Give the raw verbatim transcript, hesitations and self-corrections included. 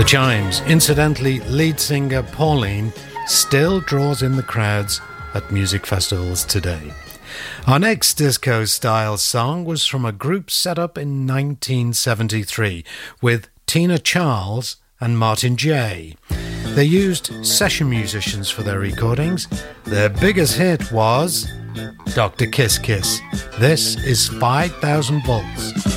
The Chimes. Incidentally, lead singer Pauline still draws in the crowds at music festivals today. Our next disco-style song was from a group set up in nineteen seventy-three with Tina Charles and Martin J. They used session musicians for their recordings. Their biggest hit was Doctor Kiss Kiss. This is five thousand volts.